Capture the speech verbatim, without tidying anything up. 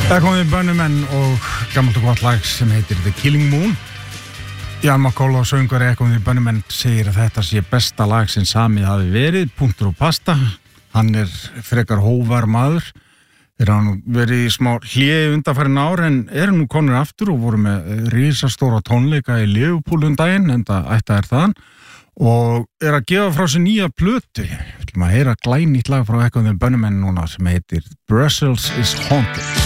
Það er komið Bunnymen og gammalt og gott lag sem heitir The Killing Moon. Jan McCall og söngvari er komið Bunnymen segir að þetta sé besta lag sem samið hafi verið, punktur og pasta. Hann er frekar hóvar maður. Þeir hafa verið í smá hléi undanfarin ár en eru nú konur aftur og voru með risastóra tónleika í Liverpool um daginn, enda ætta er þaðan. Og er að gefa frá sér nýja plötu. Við ætlum að heyra glænýtt lag frá ekkum þeim Bunnymen núna sem heitir Brussels is Haunted.